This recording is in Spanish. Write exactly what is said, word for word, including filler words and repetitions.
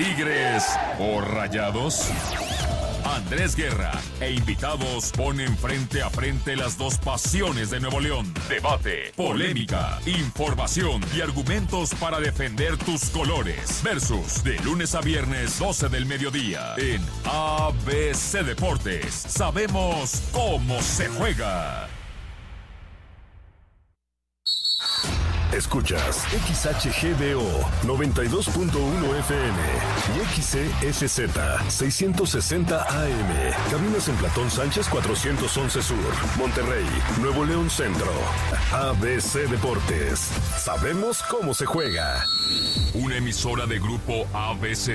Tigres o Rayados? Andrés Guerra e invitados ponen frente a frente las dos pasiones de Nuevo León. Debate, polémica, información y argumentos para defender tus colores. Versus de lunes a viernes, doce del mediodía, en A B C Deportes. Sabemos cómo se juega. Escuchas X H G D O noventa y dos punto uno F M y X C S Z seiscientos sesenta A M. Cabinas en Platón Sánchez cuatrocientos once Sur, Monterrey, Nuevo León Centro. A B C Deportes. Sabemos cómo se juega. Una emisora de Grupo A B C.